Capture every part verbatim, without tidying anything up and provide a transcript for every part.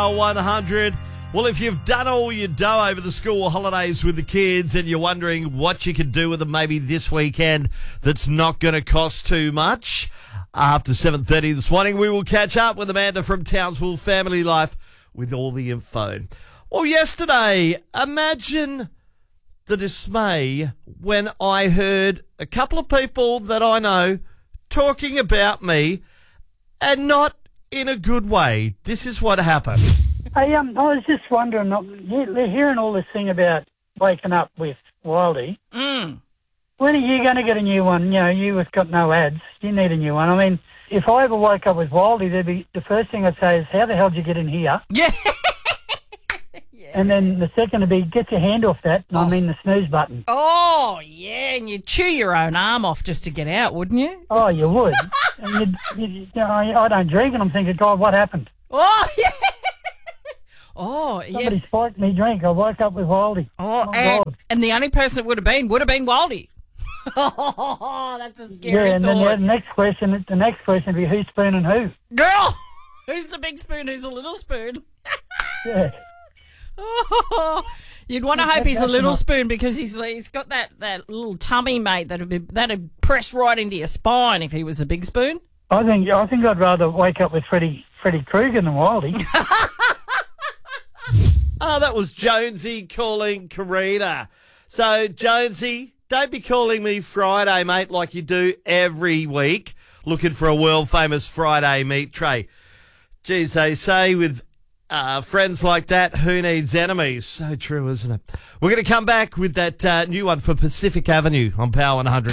Power one hundred. Well, if you've done all your dough over the school holidays with the kids and you're wondering what you could do with them maybe this weekend that's not going to cost too much, after seven thirty this morning, we will catch up with Amanda from Townsville Family Life with all the info. Well, yesterday, imagine the dismay when I heard a couple of people that I know talking about me, and not in a good way. This is what happened. Hey, um, I was just wondering, they're hearing all this thing about waking up with Wildy. Mm. When are you going to get a new one? You know, you've got no ads. You need a new one. I mean, if I ever woke up with Wildy, there'd be, the first thing I'd say is, how the hell did you get in here? Yeah. Yeah. And then the second would be, get your hand off that, and oh. I mean the snooze button. Oh, yeah, and you'd chew your own arm off just to get out, wouldn't you? Oh, you would. And you'd, you'd, you know, I don't drink, and I'm thinking, God, what happened? Oh, yeah. Oh, Somebody yes. spiked me drink. I woke up with Wildy. Oh, oh and, God. and the only person it would have been would have been Wildy. Oh, that's a scary Yeah, and thought. then the next question, the next question would be, who's spooning who? Girl, who's the big spoon, who's the little spoon? Yeah. Oh, you'd want to hope he's a little spoon because he's he's got that, that little tummy, mate, that'd be that'd press right into your spine if he was a big spoon. I think I think I'd rather wake up with Freddy Freddy Krueger than Wildy. Oh, that was Jonesy calling Karina. So, Jonesy, don't be calling me Friday, mate, like you do every week, looking for a world-famous Friday meat tray. Geez, they say with uh, friends like that, who needs enemies? So true, isn't it? We're going to come back with that uh, new one for Pacific Avenue on Power one hundred.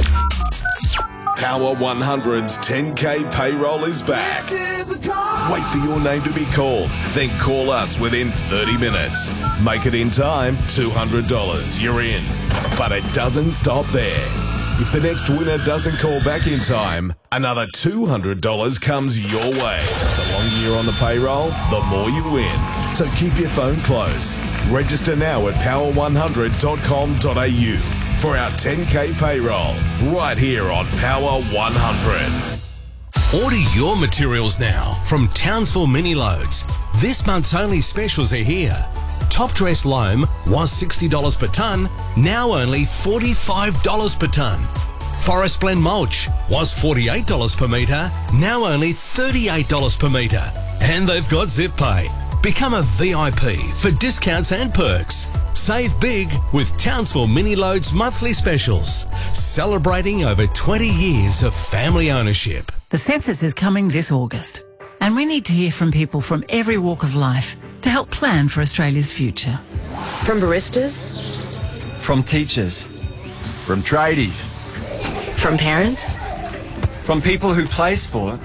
Power one hundred's ten K payroll is back. Wait for your name to be called, then call us within thirty minutes. Make it in time, two hundred dollars, you're in. But it doesn't stop there. If the next winner doesn't call back in time, another two hundred dollars comes your way. The longer you're on the payroll, the more you win. So keep your phone close. Register now at power one hundred dot com dot a u for our ten K payroll, right here on Power one hundred. Order your materials now from Townsville Mini Loads. This month's only specials are here. Top dress loam was sixty dollars per tonne, now only forty-five dollars per tonne. Forest blend mulch was forty-eight dollars per metre, now only thirty-eight dollars per metre. And they've got Zip Pay. Become a V I P for discounts and perks. Save big with Townsville Mini Loads monthly specials. Celebrating over twenty years of family ownership. The census is coming this August, and we need to hear from people from every walk of life to help plan for Australia's future. From baristas, from teachers, from tradies, from parents, from people who play sport,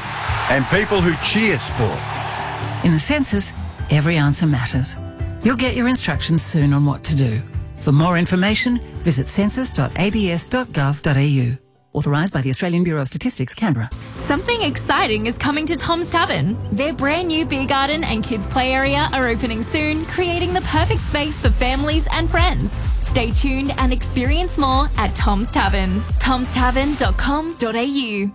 and people who cheer sport. In the census, every answer matters. You'll get your instructions soon on what to do. For more information, visit census dot a b s dot gov dot a u. Authorised by the Australian Bureau of Statistics, Canberra. Something exciting is coming to Tom's Tavern. Their brand new beer garden and kids play area are opening soon, creating the perfect space for families and friends. Stay tuned and experience more at Tom's Tavern. toms tavern dot com dot a u.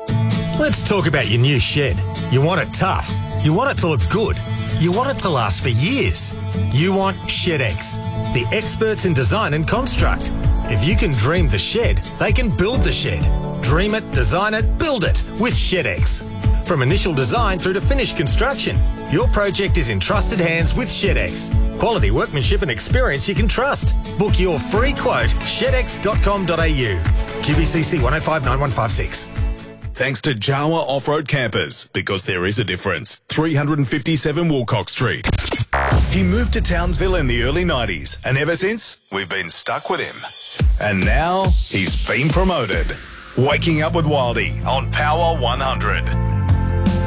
Let's talk about your new shed. You want it tough. You want it to look good. You want it to last for years. You want ShedX, the experts in design and construct. If you can dream the shed, they can build the shed. Dream it, design it, build it with ShedX. From initial design through to finished construction, your project is in trusted hands with ShedX. Quality workmanship and experience you can trust. Book your free quote, shed x dot com dot a u. Q B C C one oh five nine one five six. Thanks to Jawa Off-Road Campers, because there is a difference. three fifty-seven Woolcock Street. He moved to Townsville in the early nineties, and ever since, we've been stuck with him. And now, he's been promoted. Waking Up with Wildy on Power one hundred.